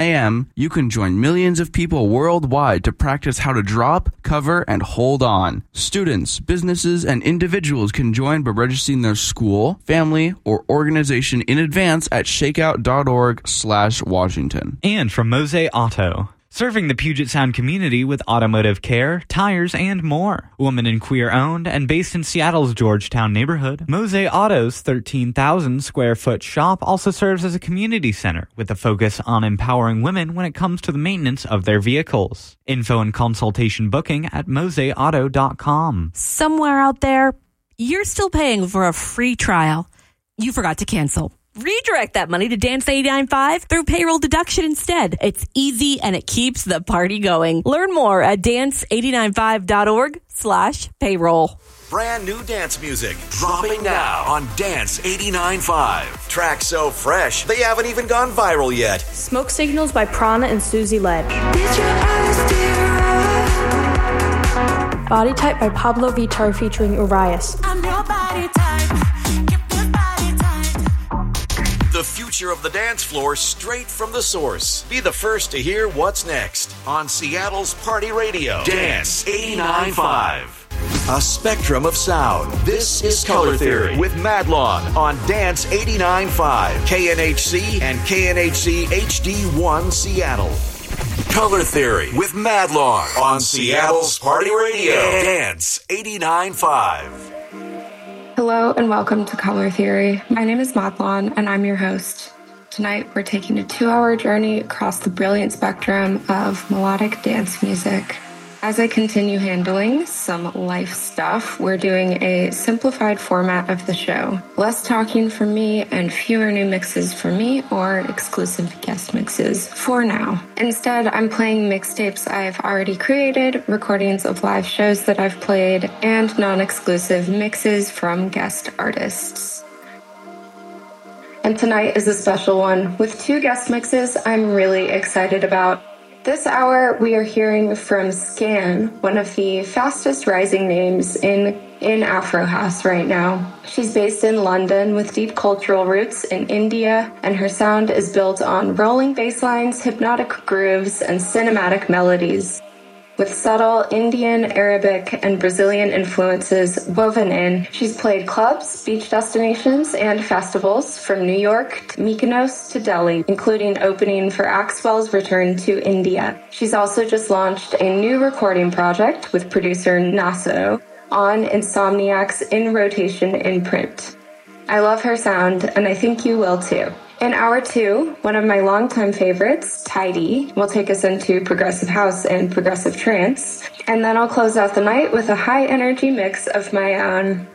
a.m., you can join millions of people worldwide to practice how to drop, cover, and hold on. Students, businesses, and individuals can join by registering their school, family, or organization in advance at shakeout.org/Washington. And from Mose Auto, serving the Puget Sound community with automotive care, tires, and more. Woman and queer owned and based in Seattle's Georgetown neighborhood, Mose Auto's 13,000 square foot shop also serves as a community center with a focus on empowering women when it comes to the maintenance of their vehicles. Info and consultation booking at moseauto.com. Somewhere out there, you're still paying for a free trial. You forgot to cancel. Redirect that money to Dance 89.5 through payroll deduction instead. It's easy and it keeps the party going. Learn more at dance895.org/payroll. Brand new dance music dropping now on Dance 89.5. Tracks so fresh, they haven't even gone viral yet. Smoke Signals by Prana and Susie Ledge. Body Type by Pablo Vittar featuring Urias. I'm your body type. The future of the dance floor straight from the source. Be the first to hear what's next on Seattle's Party Radio. Dance 89.5. A spectrum of sound. This is Color Theory with Madlon on Dance 89.5, KNHC and KNHC HD1 Seattle. Color Theory with Madlon on Seattle's Party Radio. Dance 89.5. Hello and welcome to Color Theory. My name is Madlon and I'm your host. Tonight we're taking a 2-hour journey across the brilliant spectrum of melodic dance music. As I continue handling some life stuff, we're doing a simplified format of the show. Less talking from me and fewer new mixes from me or exclusive guest mixes for now. Instead, I'm playing mixtapes I've already created, recordings of live shows that I've played, and non-exclusive mixes from guest artists. And tonight is a special one with 2 guest mixes I'm really excited about. This hour, we are hearing from Scan, one of the fastest rising names in Afro House right now. She's based in London with deep cultural roots in India, and her sound is built on rolling bass lines, hypnotic grooves, and cinematic melodies. With subtle Indian, Arabic, and Brazilian influences woven in, she's played clubs, beach destinations, and festivals from New York to Mykonos to Delhi, including opening for Axwell's return to India. She's also just launched a new recording project with producer Naso on Insomniac's In Rotation imprint. I love her sound, and I think you will too. In hour 2, one of my longtime favorites, Tidy, will take us into progressive house and progressive trance, and then I'll close out the night with a high-energy mix of my own.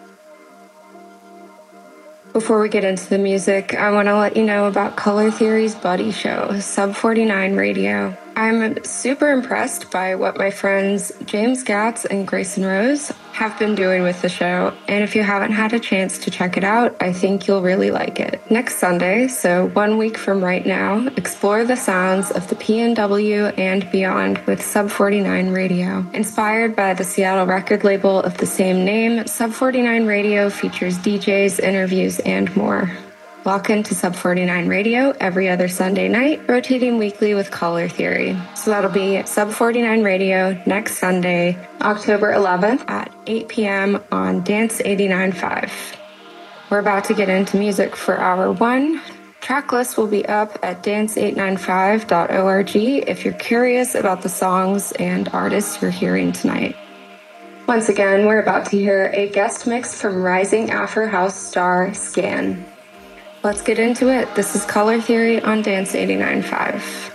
Before we get into the music, I want to let you know about Color Theory's buddy show, Sub 49 Radio. I'm super impressed by what my friends James Gatz and Grayson Rose have been doing with the show, and if you haven't had a chance to check it out, I think you'll really like it. Next Sunday, so 1 week from right now, explore the sounds of the PNW and beyond with Sub 49 Radio. Inspired by the Seattle record label of the same name, Sub 49 Radio features DJs, interviews, and more. Walk into Sub 49 Radio every other Sunday night, rotating weekly with Color Theory. So that'll be Sub 49 Radio next Sunday, October 11th at 8 p.m. on Dance 89.5. We're about to get into music for hour 1. Track list will be up at dance895.org if you're curious about the songs and artists you're hearing tonight. Once again, we're about to hear a guest mix from rising Afro House star Scan. Let's get into it. This is Color Theory on Dance 89.5.